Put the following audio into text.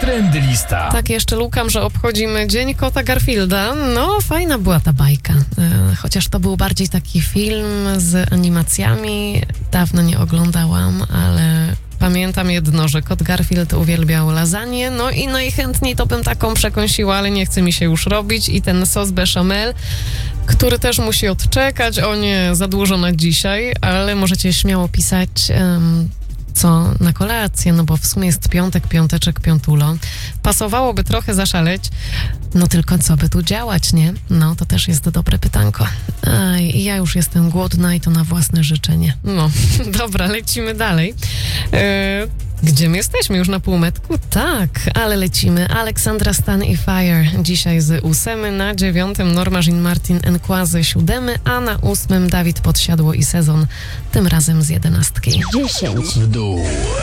Trendlista. Tak, jeszcze lukam, że obchodzimy Dzień Kota Garfielda. No, fajna była ta bajka. Chociaż to był bardziej taki film z animacjami. Dawno nie oglądałam, ale pamiętam jedno, że kot Garfield uwielbiał lasagne, no i najchętniej to bym taką przekąsiła, ale nie chce mi się już robić. I ten sos bechamel, który też musi odczekać, o nie, za dużo na dzisiaj, ale możecie śmiało pisać... co na kolację, no bo w sumie jest piątek, piąteczek, piątulo. Pasowałoby trochę zaszaleć, no tylko co by tu działać, nie? No, to też jest dobre pytanko. Aj, ja już jestem głodna i to na własne życzenie. No, dobra, lecimy dalej. Gdzie my jesteśmy? Już na półmetku? Tak, ale lecimy. Alexandra Stan i Fire. Dzisiaj z 8, na 9 Norma Jean Martin Enquazy 7, a na 8 Dawid Podsiadło i Sezon, tym razem z 11. 10 w dół.